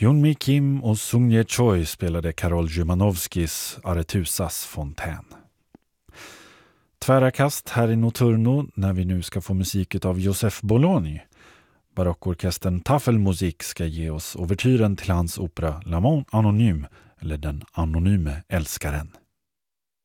Hyun-Mi Kim och Sung-Ye Choi spelade Karol Szymanowskis Aretusas fontän. Tvära kast här i Notturno när vi nu ska få musik av Joseph Bologni. Barockorkestern Tafelmusik ska ge oss ouvertyren till hans opera L'Amant Anonyme, eller Den anonyme älskaren.